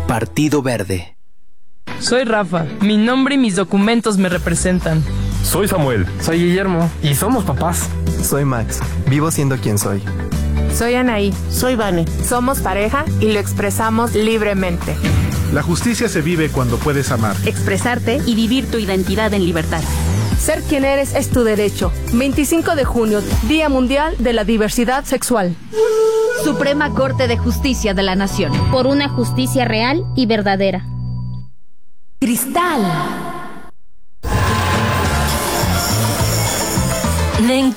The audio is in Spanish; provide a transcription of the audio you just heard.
Partido Verde. Soy Rafa. Mi nombre y mis documentos me representan. Soy Samuel. Soy Guillermo. Y somos papás. Soy Max. Vivo siendo quien soy. Soy Anaí. Soy Vane. Somos pareja y lo expresamos libremente. La justicia se vive cuando puedes amar, expresarte y vivir tu identidad en libertad. Ser quien eres es tu derecho. 25 de junio, Día Mundial de la Diversidad Sexual. Suprema Corte de Justicia de la Nación. Por una justicia real y verdadera. Cristal.